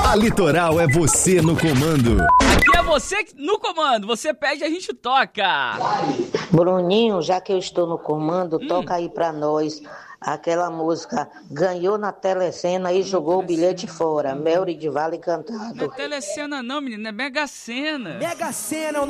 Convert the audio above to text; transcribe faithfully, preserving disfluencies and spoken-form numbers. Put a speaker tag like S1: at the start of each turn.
S1: A Litoral é você no comando.
S2: Aqui é você no comando. Você pede, a gente toca.
S3: Bruninho, já que eu estou no comando,
S2: Hum.
S3: toca aí pra nós aquela música Ganhou na Telecena e jogou o bilhete fora. Melry de Vale cantado.
S2: Não é telecena não, menino. É Mega Sena.
S4: Mega Sena é o